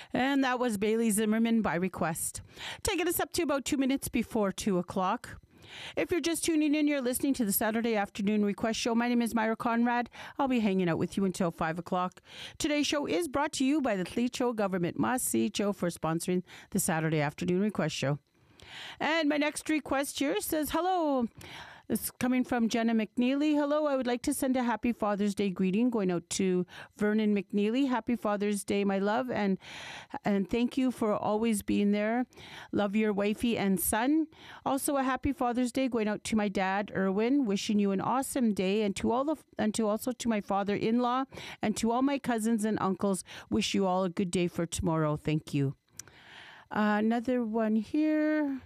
And that was Bailey Zimmerman by request. Taking us up to about 2 minutes before 2 o'clock. If you're just tuning in, you're listening to the Saturday Afternoon Request Show. My name is Myra Conrad. I'll be hanging out with you until 5 o'clock. Today's show is brought to you by the Tlicho Government Masicho for sponsoring the Saturday Afternoon Request Show. And my next request here says, hello. It's coming from Jenna McNeely. Hello, I would like to send a happy Father's Day greeting going out to Vernon McNeely. Happy Father's Day, my love, and thank you for always being there. Love your wifey and son. Also, a happy Father's Day going out to my dad, Erwin. Wishing you an awesome day, and also to my father-in-law and to all my cousins and uncles. Wish you all a good day for tomorrow. Thank you. Another one here.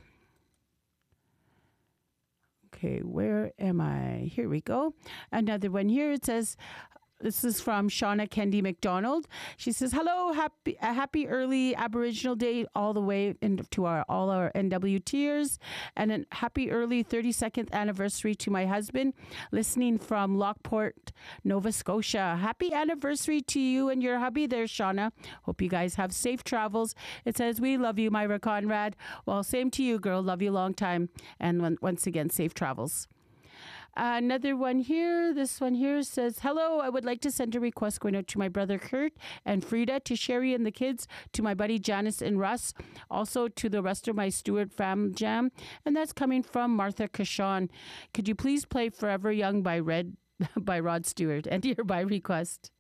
Okay, where am I? Here we go. Another one here. It says, this is from Shauna Kendi McDonald. She says, hello, happy early Aboriginal Day all the way to all our NWTers, and a happy early 32nd anniversary to my husband, listening from Lockport, Nova Scotia. Happy anniversary to you and your hubby there, Shauna. Hope you guys have safe travels. It says, we love you, Myra Conrad. Well, same to you, girl. Love you long time. And once again, safe travels. Another one here. This one here says, hello, I would like to send a request going out to my brother Kurt and Frida, to Sherry and the kids, to my buddy Janice and Russ, also to the rest of my Stewart fam jam. And that's coming from Martha Kashan. Could you please play Forever Young by Rod Stewart? And here by request.